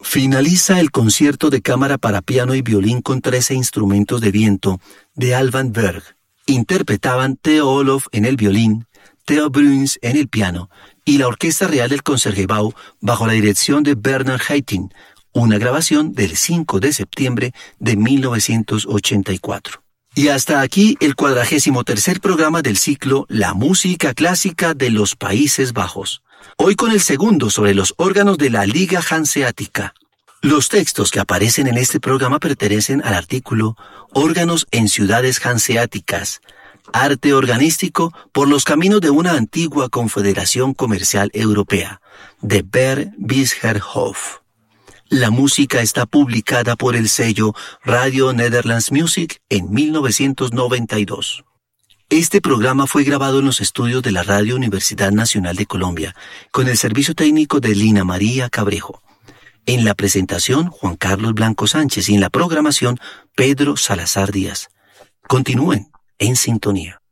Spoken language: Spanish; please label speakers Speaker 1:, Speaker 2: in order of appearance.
Speaker 1: Finaliza el concierto de cámara para piano y violín con 13 instrumentos de viento de Alban Berg. Interpretaban Theo Olof en el violín, Theo Bruns en el piano y la Orquesta Real del Concertgebouw bajo la dirección de Bernard Haitink, una grabación del 5 de septiembre de 1984. Y hasta aquí el 43º programa del ciclo La música clásica de los Países Bajos. Hoy con el segundo sobre los órganos de la Liga Hanseática. Los textos que aparecen en este programa pertenecen al artículo Órganos en ciudades hanseáticas, arte organístico por los caminos de una antigua confederación comercial europea, de Bernd Wischerhoff. La música está publicada por el sello Radio Netherlands Music en 1992. Este programa fue grabado en los estudios de la Radio Universidad Nacional de Colombia, con el servicio técnico de Lina María Cabrejo. En la presentación, Juan Carlos Blanco Sánchez y en la programación, Pedro Salazar Díaz. Continúen en sintonía.